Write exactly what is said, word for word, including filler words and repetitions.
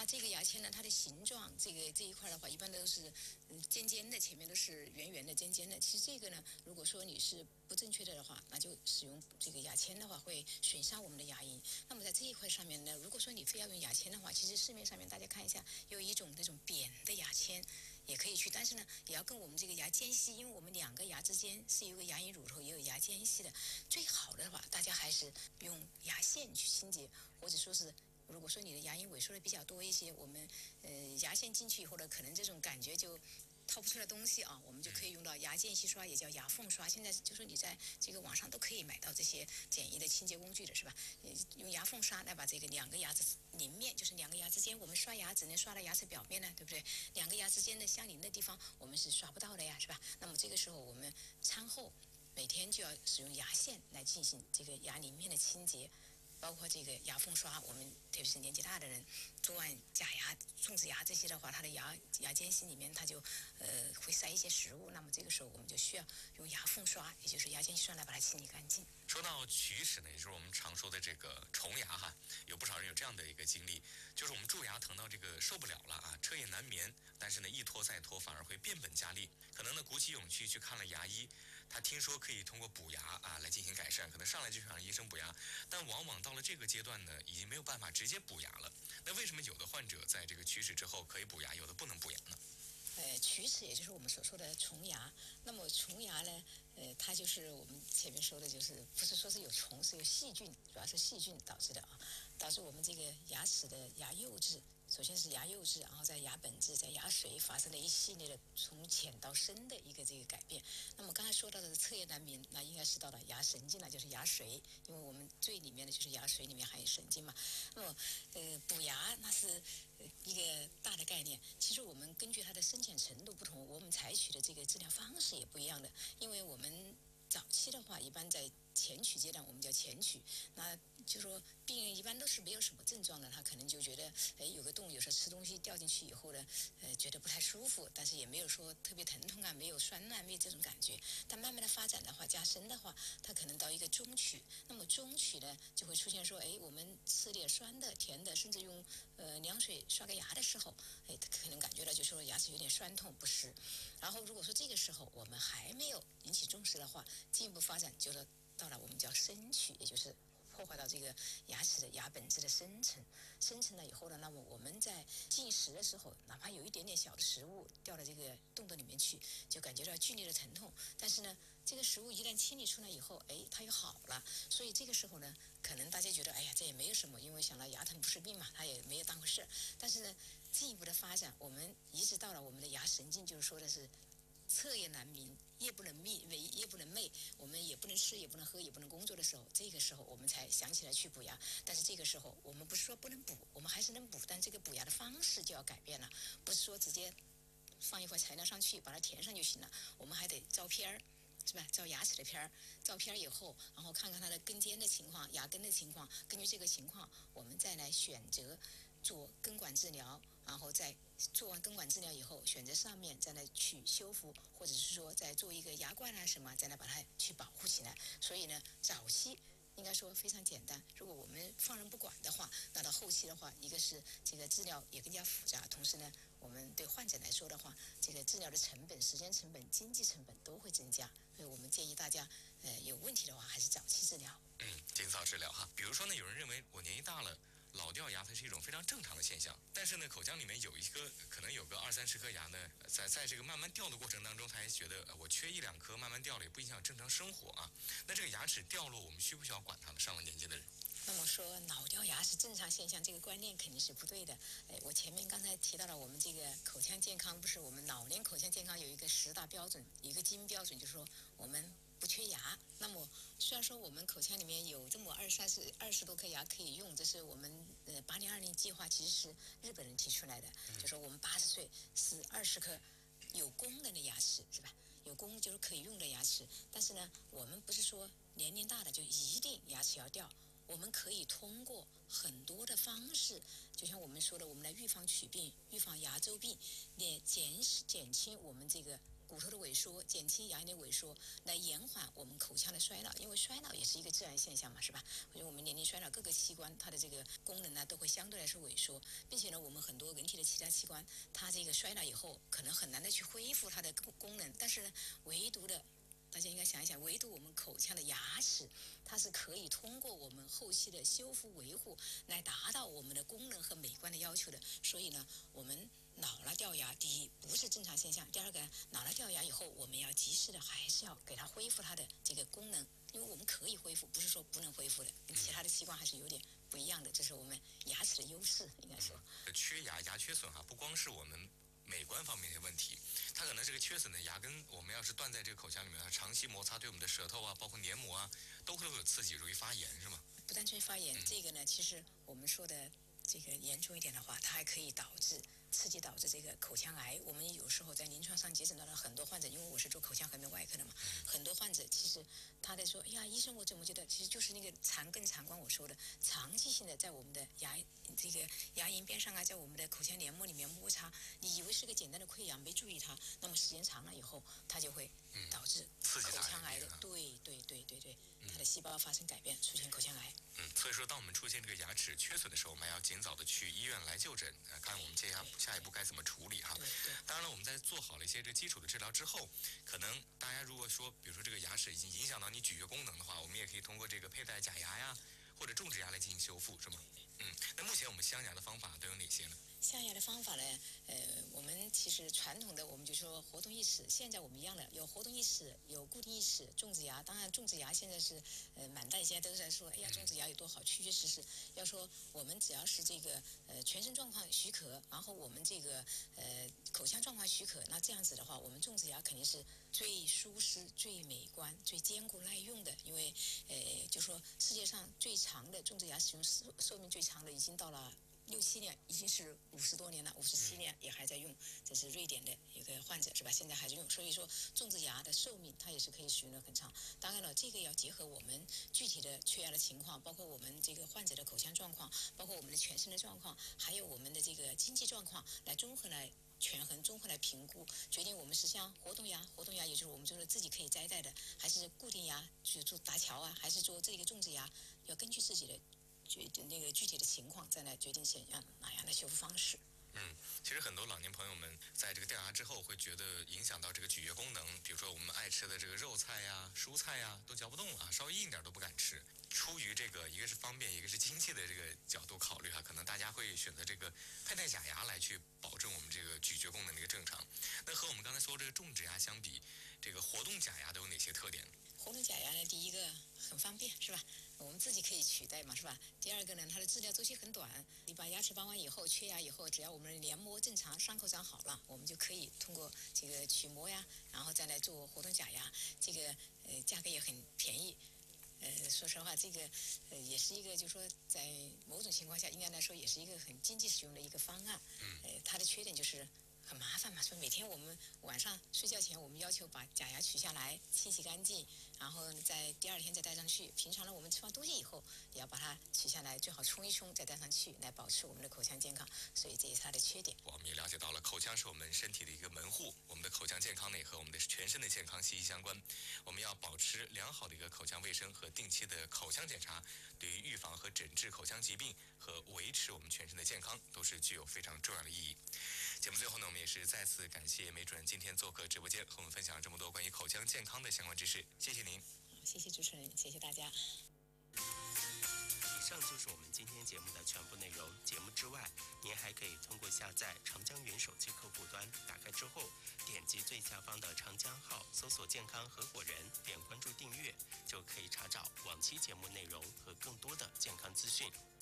这个牙签呢，它的形状，这个这一块的话，一般都是嗯尖尖的，前面都是圆圆的、尖尖的。其实这个呢，如果说你是不正确的的话，那就使用这个牙签的话，会损伤我们的牙龈。那么在这一块上面呢，如果说你非要用牙签的话，其实市面上面大家看一下，有一种那种扁的牙签，也可以去，但是呢，也要跟我们这个牙间隙，因为我们两个牙之间是有个牙龈乳头，也有牙间隙的。最好的话，大家还是用牙线去清洁，或者说是。如果说你的牙龈萎缩的比较多一些，我们呃牙线进去以后呢，可能这种感觉就掏不出来东西啊，我们就可以用到牙间隙刷，也叫牙缝刷。现在就说你在这个网上都可以买到这些简易的清洁工具的是吧？用牙缝刷来把这个两个牙齿邻面，就是两个牙之间，我们刷牙只能刷到牙齿表面呢，对不对？两个牙之间的相邻的地方，我们是刷不到的呀，是吧？那么这个时候我们餐后每天就要使用牙线来进行这个牙邻面的清洁。包括这个牙缝刷，我们特别是年纪大的人，做完假牙、种植牙这些的话，他的牙牙间隙里面它就呃会塞一些食物，那么这个时候我们就需要用牙缝刷，也就是牙间隙刷来把它清理干净。 说到龋齿呢，也就是我们常说的这个虫牙哈，有不少人有这样的一个经历，就是我们蛀牙疼到这个受不了了啊，彻夜难眠，但是呢一拖再拖反而会变本加厉，可能呢鼓起勇气去看了牙医，他听说可以通过补牙啊来进行改善，可能上来就想让医生补牙，但往往到了这个阶段呢，已经没有办法直接补牙了。那为什么有的患者在这个龋齿之后可以补牙，有的不能补牙呢？ 呃，龋齿也就是我们所说的虫牙。那么虫牙呢，呃，它就是我们前面说的，就是不是说是有虫，是有细菌，主要是细菌导致的啊，导致我们这个牙齿的牙釉质。首先是牙釉质，然后在牙本质、在牙髓发生了一系列的从浅到深的一个这个改变。那么刚才说到的彻夜难眠，那应该是到了牙神经了，就是牙髓，因为我们最里面的就是牙髓里面含有神经嘛。那么呃补牙那是一个大的概念，其实我们根据它的深浅程度不同，我们采取的这个治疗方式也不一样的，因为我们早期的话，一般在前龋阶段，我们叫前龋，那就说病人一般都是没有什么症状的，他可能就觉得，哎，有个洞，有时候吃东西掉进去以后呢，呃，觉得不太舒服，但是也没有说特别疼痛啊，没有酸烂，没有这种感觉。但慢慢的发展的话，加深的话，它可能到一个中龋，那么中龋呢，就会出现说，哎，我们吃点酸的、甜的，甚至用呃凉水刷个牙的时候，哎，可能感觉到就说牙齿有点酸痛不适。然后如果说这个时候我们还没有引起重视的话，进一步发展就是到了我们叫深龋，也就是破坏到这个牙齿的牙本质的深层，深层了以后呢，那么我们在进食的时候，哪怕有一点点小的食物掉到这个洞洞里面去，就感觉到剧烈的疼痛。但是呢，这个食物一旦清理出来以后，哎，它又好了。所以这个时候呢，可能大家觉得，哎呀，这也没有什么，因为想到牙疼不是病嘛，他也没有当回事。但是呢，进一步的发展，我们移植到了我们的牙神经，就是说的是。彻夜难眠，夜不能寐，夜不能寐，我们也不能吃，也不能喝，也不能工作的时候，这个时候我们才想起来去补牙。但是这个时候，我们不是说不能补，我们还是能补，但这个补牙的方式就要改变了，不是说直接放一块材料上去把它填上就行了，我们还得照片儿。是吧？照牙齿的片儿，照片儿以后，然后看看它的根尖的情况、牙根的情况，根据这个情况，我们再来选择做根管治疗，然后再做完根管治疗以后，选择上面再来去修复，或者是说再做一个牙冠啊什么，再来把它去保护起来。所以呢，早期应该说非常简单。如果我们放任不管的话，那到后期的话，一个是这个治疗也更加复杂，同时呢，我们对患者来说的话，这个治疗的成本、时间成本、经济成本都会增加。所以我们建议大家，呃，有问题的话还是早期治疗。 嗯，尽早治疗哈。比如说呢，有人认为我年纪大了，老掉牙它是一种非常正常的现象，但是呢，口腔里面有一个可能有个二三十颗牙呢，在在这个慢慢掉的过程当中，他还觉得、呃、我缺一两颗，慢慢掉了也不影响正常生活啊。那这个牙齿掉落，我们需不需要管它呢？上了年纪的人。 那么说老掉牙是正常现象，这个观念肯定是不对的。哎，我前面刚才提到了我们这个口腔健康，不是我们老年口腔健康有一个十大标准，一个金标准，就是说我们不缺牙。那么虽然说我们口腔里面有这么二三十二十多颗牙可以用，这是我们呃八零二零计划其实是日本人提出来的，就说我们八十岁是二十颗有功能的牙齿，是吧？有功就是可以用的牙齿。但是呢，我们不是说年龄大了就一定牙齿要掉。我们可以通过很多的方式，就像我们说的，我们来预防龋病、预防牙周病，也减减轻我们这个骨头的萎缩，减轻牙龈的萎缩，来延缓我们口腔的衰老。因为衰老也是一个自然现象嘛，是吧？因为我们年龄衰老，各个器官它的这个功能呢都会相对来说萎缩，并且呢，我们很多人体的其他器官，它这个衰老以后可能很难的去恢复它的功能，但是呢，唯独的。大家应该想一想，唯独我们口腔的牙齿，它是可以通过我们后期的修复维护来达到我们的功能和美观的要求的。所以呢，我们老了掉牙，第一不是正常现象，第二个老了掉牙以后，我们要及时的还是要给它恢复它的这个功能，因为我们可以恢复，不是说不能恢复的，跟其他的器官还是有点不一样的，这是我们牙齿的优势，应该说。 嗯、缺牙、牙缺损哈，不光是我们美观方面的问题，它可能这个缺损的牙根，我们要是断在这个口腔里面，它长期摩擦对我们的舌头啊，包括黏膜啊，都会有刺激，容易发炎，是吗？ 不单纯发炎， 嗯、 这个呢，其实我们说的这个严重一点的话，它还可以导致刺激导致这个口腔癌。我们有时候在临床上接诊到了很多患者，因为我是做口腔颌面外科的嘛，很多患者其实他在说，哎呀，医生，我怎么觉得其实就是那个残根残光，我说的长期性的在我们的牙这个牙龈边上啊，在我们的口腔黏膜里面摩擦，你以为是个简单的溃疡，没注意它，那么时间长了以后，它就会导致口腔癌的， 嗯、 对对对对对，它的细胞发生改变，出现口腔癌。 嗯，所以说，当我们出现这个牙齿缺损的时候，我们要尽早的去医院来就诊，看我们接下下一步该怎么处理哈。当然了，我们在做好了一些这基础的治疗之后，可能大家如果说，比如说这个牙齿已经影响到你咀嚼功能的话，我们也可以通过这个佩戴假牙呀，或者种植牙来进行修复，是吗？嗯，那目前我们镶牙的方法都有哪些呢？ 镶牙的方法呢？呃，我们其实传统的我们就说活动义齿，现在我们一样的有活动义齿，有固定义齿，种植牙。当然，种植牙现在是呃满大街都在说，哎呀，种植牙有多好，确确实实。要说我们只要是这个呃全身状况许可，然后我们这个呃口腔状况许可，那这样子的话，我们种植牙肯定是最舒适、最美观、最坚固耐用的。因为呃，就说世界上最长的种植牙使用寿寿命最长的已经到了六七年，已经是五十多年了，五十七年也还在用。这是瑞典的一个患者是吧？现在还在用。所以说种植牙的寿命它也是可以使用的很长。当然了，这个要结合我们具体的缺牙的情况，包括我们这个患者的口腔状况，包括我们的全身的状况，还有我们的这个经济状况，来综合来权衡，综合来评估，决定我们是像活动牙，活动牙也就是我们说的自己可以摘戴的，还是固定牙，去做搭桥啊，还是做这个种植牙，要根据自己的决那个具体的情况再来决定选样哪样的修复方式。 嗯，其实很多老年朋友们在这个掉牙之后，会觉得影响到这个咀嚼功能，比如说我们爱吃的这个肉菜呀、蔬菜呀，都嚼不动了，稍微硬点都不敢吃。出于这个一个是方便，一个是经济的这个角度考虑哈，可能大家会选择这个佩戴假牙来去保证我们这个咀嚼功能的一个正常。那和我们刚才说这个种植牙相比，这个活动假牙都有哪些特点？ 活动假牙呢，第一个很方便是吧？我们自己可以取代嘛是吧？第二个呢，它的治疗周期很短，你把牙齿拔完以后，缺牙以后，只要我们的黏膜正常，伤口长好了，我们就可以通过这个取膜呀，然后再来做活动假牙。这个呃价格也很便宜。呃，说实话，这个呃也是一个，就是说在某种情况下，应该来说也是一个很经济实用的一个方案。 嗯。 呃，它的缺点就是很麻烦嘛，所以每天我们晚上睡觉前，我们要求把假牙取下来，清洗干净，然后在第二天再戴上去。平常呢，我们吃完东西以后，也要把它取下来，最好冲一冲再戴上去，来保持我们的口腔健康。所以这也是它的缺点。 我们也了解到了，口腔是我们身体的一个门户，我们的口腔健康呢也和我们的全身的健康息息相关。我们要保持良好的一个口腔卫生和定期的口腔检查，对于预防和诊治口腔疾病和维持我们全身的健康，都是具有非常重要的意义。节目最后呢，我们也是再次感谢梅主任今天做客直播间，和我们分享这么多关于口腔健康的相关知识，谢谢您。 谢谢主持人，谢谢大家。 以上就是我们今天节目的全部内容。节目之外，您还可以通过下载长江云手机客户端，打开之后点击最下方的长江号，搜索健康合伙人，点关注订阅，就可以查找往期节目内容和更多的健康资讯。